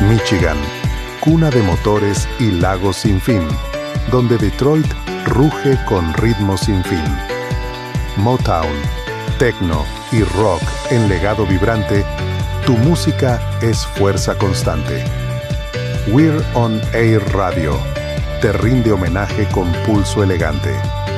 Michigan, cuna de motores y lagos sin fin, donde Detroit ruge con ritmos sin fin. Motown, techno y rock en legado vibrante, tu música es fuerza constante. We're on Air Radio te rinde homenaje con pulso elegante.